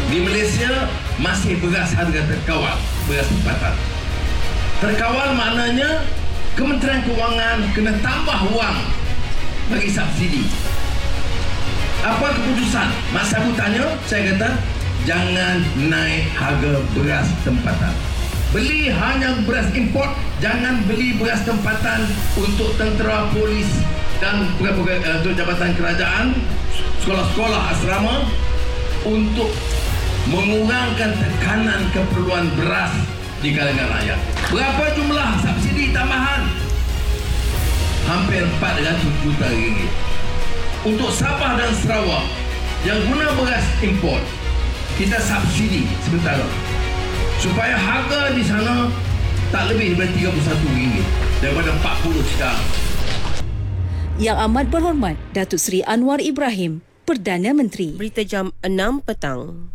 Di Malaysia masih beras harga terkawal, beras tempatan. Terkawal maknanya Kementerian Kewangan kena tambah wang bagi subsidi. Apa keputusan? Mak Sabu tanya, saya kata jangan naik harga beras tempatan. Beli hanya beras import, jangan beli beras tempatan untuk tentera, polis dan untuk jabatan kerajaan, sekolah-sekolah asrama untuk mengurangkan tekanan keperluan beras di kalangan rakyat. Berapa jumlah subsidi tambahan? Hampir 400 juta ringgit. Untuk Sabah dan Sarawak yang guna beras import, kita subsidi sementara supaya harga di sana tak lebih daripada RM31 daripada 40 sekarang. Yang amat berhormat Datuk Seri Anwar Ibrahim, Perdana Menteri. Berita jam 6 petang.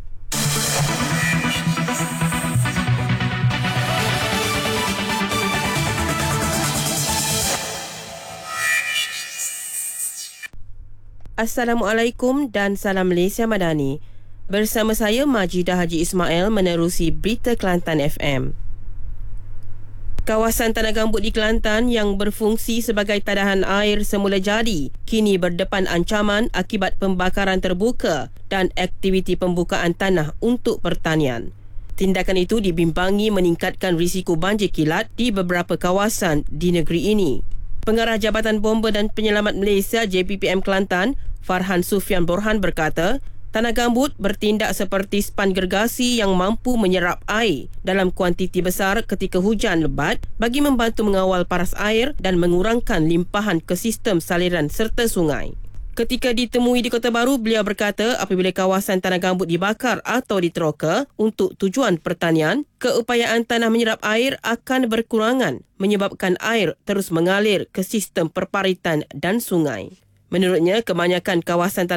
Assalamualaikum dan salam Malaysia Madani. Bersama saya Majidah Haji Ismail menerusi Berita Kelantan FM. Kawasan Tanah Gambut di Kelantan yang berfungsi sebagai tadahan air semula jadi, kini berdepan ancaman akibat pembakaran terbuka dan aktiviti pembukaan tanah untuk pertanian. Tindakan itu dibimbangi meningkatkan risiko banjir kilat di beberapa kawasan di negeri ini. Pengarah Jabatan Bomba dan Penyelamat Malaysia JPPM Kelantan, Farhan Sufian Borhan berkata, tanah gambut bertindak seperti span gergasi yang mampu menyerap air dalam kuantiti besar ketika hujan lebat bagi membantu mengawal paras air dan mengurangkan limpahan ke sistem saliran serta sungai. Ketika ditemui di Kota Baru, beliau berkata apabila kawasan tanah gambut dibakar atau diteroka untuk tujuan pertanian, keupayaan tanah menyerap air akan berkurangan menyebabkan air terus mengalir ke sistem perparitan dan sungai. Menurutnya, kebanyakan kawasan tanah